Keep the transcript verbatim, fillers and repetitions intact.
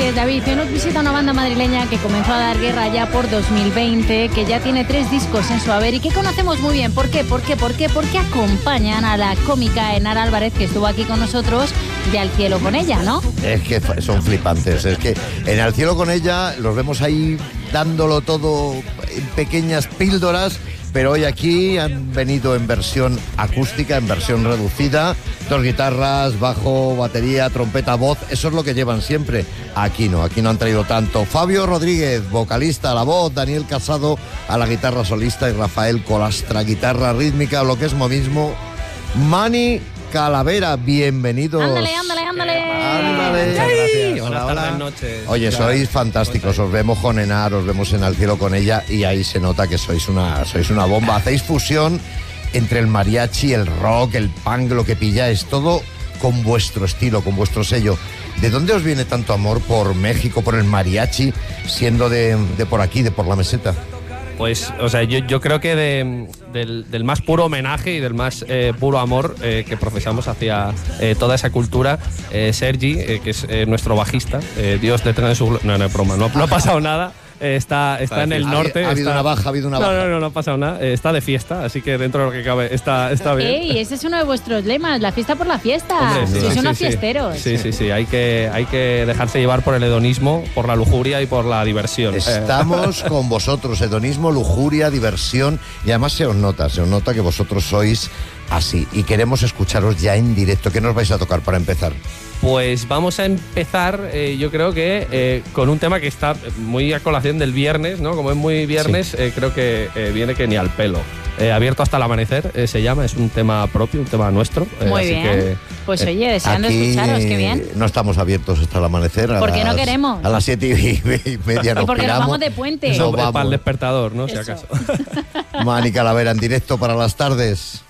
tardes. David, hoy nos visita una banda madrileña que comenzó a dar guerra ya por dos mil veinte, que ya tiene tres discos en su haber y que conocemos muy bien. ¿Por qué? ¿Por qué? ¿Por qué? Porque acompañan a la cómica Enara Álvarez, que estuvo aquí con nosotros, y Al cielo con ella, ¿no? Es que son flipantes. Es que en Al cielo con ella los vemos ahí dándolo todo en pequeñas píldoras. Pero hoy aquí han venido en versión acústica, en versión reducida, dos guitarras, bajo, batería, trompeta, voz, eso es lo que llevan siempre. Aquí no, aquí no han traído tanto. Fabio Rodríguez, vocalista a la voz, Daniel Casado a la guitarra solista y Rafael Colastra, guitarra rítmica, o lo que es lo mismo, Mani Calavera, bienvenidos. Ándale, ándale, ándale. Ándale. Muchas gracias. Hola, Buenas hola. tardes, noches. Oye, sois fantásticos, os vemos con Enar, os vemos en Al cielo con ella y ahí se nota que sois una, sois una bomba. Hacéis fusión entre el mariachi, el rock, el punk, lo que pilláis, todo con vuestro estilo, con vuestro sello. ¿De dónde os viene tanto amor por México, por el mariachi, siendo de, de por aquí, de por la meseta? Pues, o sea, yo, yo creo que de, del, del más puro homenaje y del más eh, puro amor eh, que profesamos hacia eh, toda esa cultura, eh, Sergi, eh, que es eh, nuestro bajista, eh, Dios le tenga en su... glo- No, no es broma, no, no ha pasado nada. Eh, está, está en el Ha- norte. ha habido está- una baja, ha habido una no, baja. No, no, no ha pasado nada. Eh, está de fiesta, así que dentro de lo que cabe está, está bien. Ey, ese es uno de vuestros lemas, la fiesta por la fiesta. Hombre, sí, Sois sí, unos sí. fiesteros. Sí, sí, sí. Hay que, hay que dejarse llevar por el hedonismo, por la lujuria y por la diversión. Eh, Estamos con vosotros, hedonismo, lujuria, diversión, y además se os nota, se os nota que vosotros sois así y queremos escucharos ya en directo. ¿Qué nos vais a tocar para empezar? Pues vamos a empezar, eh, yo creo que eh, con un tema que está muy a colación del viernes, ¿no? Como es muy viernes, eh, creo que eh, viene que ni al pelo. Eh, Abierto hasta el amanecer eh, se llama, es un tema propio, un tema nuestro. eh, Muy así bien. que, Pues eh, oye, deseando Aquí escucharos, qué bien. no estamos abiertos hasta el amanecer. A ¿Por qué no las- queremos? A las siete y media nos Y porque nos piramos. vamos de puente. eso Nos es para el vamos. despertador, ¿no? Si Eso. acaso. Mani Calavera en directo para las tardes.